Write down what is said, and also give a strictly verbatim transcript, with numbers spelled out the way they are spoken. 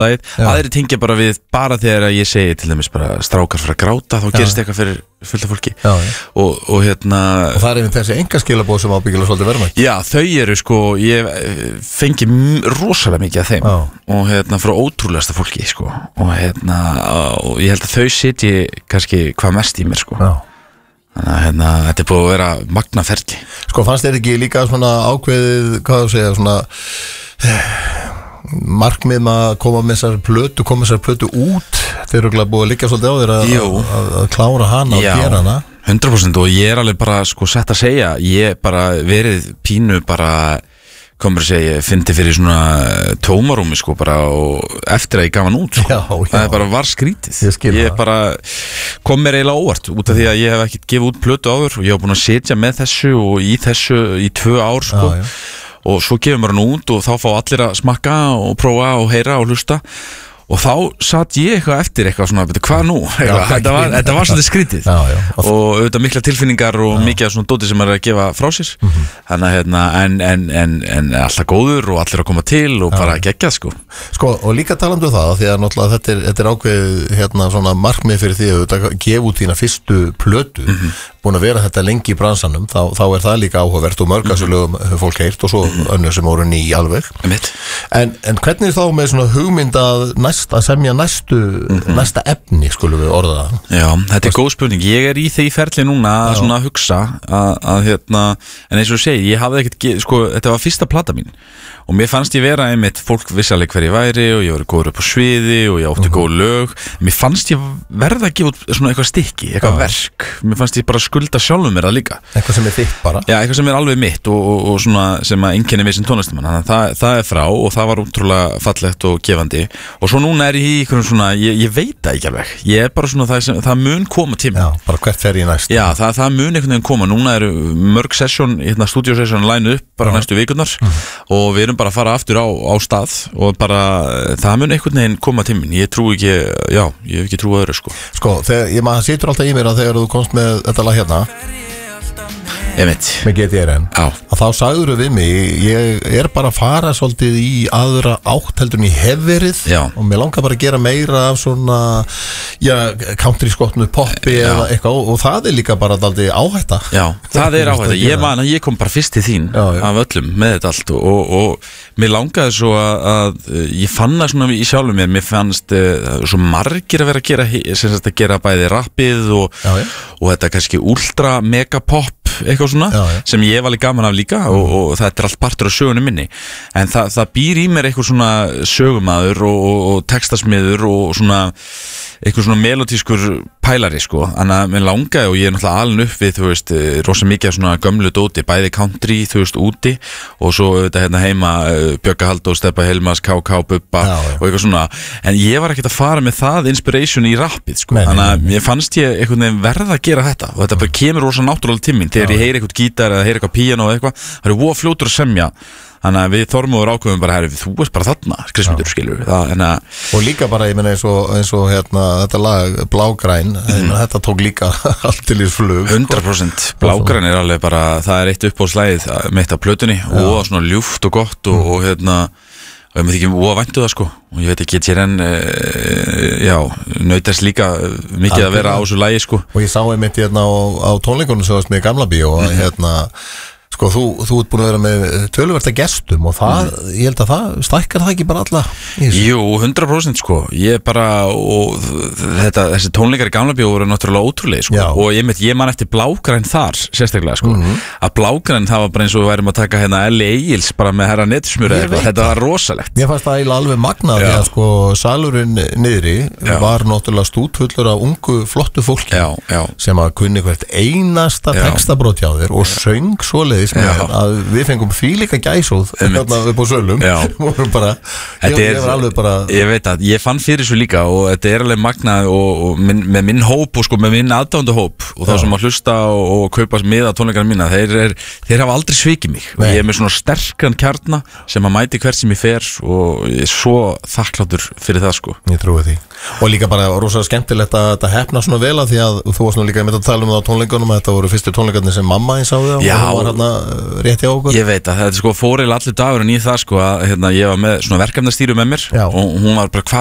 dagið, aðri tengja bara við bara þegar ég segi til dæmis bara strákar frá að gráta, þá gerist eitthvað fyrir fullt af fólki já, já. Og, og hérna og það er einmitt þessi engaskilabóð sem ábyggilega svolítið verðmætt. Já, þau eru sko, ég fengi rosalega mikið af þeim já. Og hérna frá ótrúlegasta fólki sko, og hérna og ég held að þau sitji kannski hvað mest í mér sko já. Þannig að hérna, þetta er búið að vera magnaferli. Sko, fannst þér ekki líka svona ákveðið, hvað þú segja, svona markmið með að koma með þessar plötu, koma með þessar plötu út, þeir eru búið að liggja svolítið á þér að, að, að klára hana og gera hana? hundrað prósent og ég er alveg bara sko sett að segja, ég bara verið pínu bara, komur að segja, fyndi fyrir svona tómarúmi sko bara og eftir að ég gaf hann út sko. Já, já. Það er bara var skrítið. Ég, ég bara kom mér eiginlega óvart út af því að ég hef ekkert gefið út plötu áður og ég hef búin að setja með þessu og í þessu í tvö ár sko. Já, já. Og svo gefum við hann út og þá fá allir að smakka og prófa og heyra og hlusta og þá satt ég eitthvað eftir eitthvað svona, betur hvað nú? Já, þetta, var, þetta var svolítið skrítið já, já. Og auðvitað mikla tilfinningar og já. Mikið svona dóti sem maður er að gefa frá sér mm-hmm. Þannig að hérna, en, en, en, en alltaf góður og allir að koma til og já. Bara geggjað sko. Sko og líka talandu um það því að náttúrulega þetta er, þetta er ákveð hérna svona markmið fyrir því að gefa út þína fyrstu plötu mm-hmm. Búin að vera þetta lengi í bransanum þá, þá er það líka áhugavert og mörgasulögum mm-hmm. fólk heilt og svo mm-hmm. önnur sem voru ný alveg en, en hvernig þá með svona hugmynd að, næst, að semja næstu mm-hmm. næsta efni skulum við orða það? Já, þetta er góð spurning, ég er í því ferli núna að svona hugsa að, að hérna, en eins og þú segir, ég hafði ekkert sko, þetta var fyrsta plata mín og mér fannst ég vera einmitt, fólk vissi alveg hver ég væri og ég var góður upp á sviði og ég átti uh-huh. góð lög, mér fannst ég verða að gefa út svona eitthvað stykki, eitthvað uh-huh. verk mér fannst ég bara skulda sjálfum mér það líka eitthvað sem er þitt bara já, eitthvað sem er alveg mitt og, og, og svona sem að einkenni við sem tónlistamann, þannig að það, það er frá og það var útrúlega fallegt og gefandi og svo núna er ég í einhverjum svona ég, ég veit það ekki alveg, ég er bara svona það, sem, það mun koma tíma já, bara hvert fer ég næst já, það, það mun einhvern veginn koma, núna eru mörg sesjón, hérna stúdíosesjón line upp bara uh-huh. næstu vikurnar uh-huh. og við erum bara að fara aftur á, á stað og bara það mun einhvern veginn koma tímin ég trú ekki, já, ég hef ekki trú öðru sko sko, þegar, ég maður situr alltaf í mér að þegar þú komst með þetta lag hérna ég veit með G T R N að þá sagður við mig ég er bara að fara svolítið í aðra átt heldur en ég hef verið já. Og mér langar bara að gera meira af svona já, country skotnu poppi já. Eða eitthvað og það er líka bara aldrei áhætta já, það er áhætta, ég man að ég kom bara fyrst til þín já, já. Af öllum með þetta allt og, og, og mér langaði svo að, að ég fann það svona í sjálfum mér mér fannst uh, svo margir að vera að gera sem sagt að gera bæði rappið og, já, já. Og þetta kannski ultra megapop eitthvað svona já, já. Sem ég var alveg gaman af líka og, og þetta er allt partur af sögunum minni en það, það býr í mér eitthvað svona sögumadur og, og, og textasmiður og svona eitthvað svona melodískur pælari sko, þannig að mér langaði og ég er náttúrulega alveg upp við, þú veist, rosa mikið af svona gömlu dóti, bæði country, þú veist, úti og svo þetta hérna heima Bjögga Halldór, Stebba Hilmas, K K, Bubba já, já. Og eitthvað svona, en ég var ekkert að fara með það inspiration í rappið sko, nei, þannig að mér fannst ég einhvern veginn verða að gera þetta og þetta bara kemur rosa náttúrulega til mín, þegar já, ég heyri eitthvað gítar eða heyri eitthvað píano eða eitthvað, það er voða fljótur að semja. Þannig að við Þormóður ákveðum bara herri, þú veist bara þarna, Kristmundur, skilur við það, en að og líka bara, ég meina eins og, eins og hérna, þetta lag, Blágræn mm. þetta tók líka allt til í flug hundra prósent, Blágræn er alveg bara það er eitt uppáhaldslægið mitt af plötunni já. Og svona ljúft og gott og, mm. og hérna, og ég með því ekki óvæntu það sko, og ég veit ekki, ég er enn e, já, nautast líka mikið að vera á þessu lagi sko og ég sá einmitt hérna á, á tónleikunum sem varst með Gamla bíó og mm. hérna sko, þú, þú ert búin að vera með töluverta gestum og það, mm. ég held að það stækkar það ekki bara alla jú, hundra prósent sko, ég bara og þetta, þessi tónleikar í Gamla bíó voru náttúrulega ótrúlega sko, já. Og ég, ég man eftir Blágræn þar, sérstaklega sko mm -hmm. að Blágræn það var bara eins og við værim að taka hérna L. Egils bara með herra nettsmjör þetta var rosalegt. Mér fannst það alveg magnað því að sko salurinn niðri já. Var náttúrulega stútfullur af ungu, flottu fólki já, já. Sem að kunni hvert einasta textabrót hjá þér og söng svoleiðis að við fengum því líka gæsóð hérna upp á sölum bara, ég, er, ég, var bara... ég veit að ég fann fyrir svo líka og þetta er alveg magnað og, og minn, með minn hóp og sko með minn aðdándu hóp og þá sem að hlusta og, og kaupa miða tónleikana mína þeir, er, þeir hafa aldrei svikið mig og ég er með svona sterkan kjarna sem að mæti hvert sem ég fer og ég er svo þakkláttur fyrir það sko ég trúi því og líka bara rosalega skemmtilegt að þetta hefna svona vel að því að þú varst nú líka með að tala um það á tónleikunum að þetta voru fyrstu tónleikarnir sem mamma eins á því og hún var hérna rétt hjá okkur. Ég veit að þetta sko fóril allir dagurinn í það sko að hérna, ég var með svona verkefnastýru með mér Já. og hún var bara, hvað